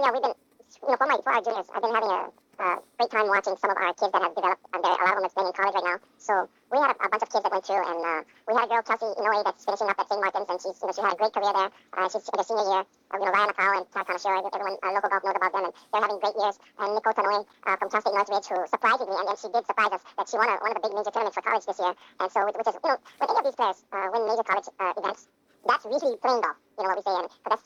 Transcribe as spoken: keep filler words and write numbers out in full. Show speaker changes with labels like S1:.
S1: yeah, we've been, you know, for my for our juniors, I've been having a uh, great time watching some of our kids that have developed. And there, a lot of them are staying in college right now. So we had a, a bunch of kids that went through, and uh, we had a girl, Kelsey Inoue, that's finishing up at Saint Martin's, and she's, you know, she had a great career there. Uh, she's in her senior year. Uh, you know, Ryan Macau and Tad Kanashiro, everyone, uh, local golf knows about them, and they're having great years. And Nico Tanoi uh, from Cal State Northridge, who surprisingly, and, and she did surprise us, that she won a, one of the big major tournaments for college this year. And so, which is, you know, when any of these players uh, win major college uh, events, that's really playing golf, you know what we say, and but that's